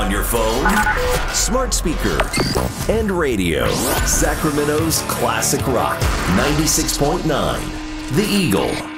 on your phone, smart speaker, and radio. Sacramento's classic rock, 96.9, The Eagle.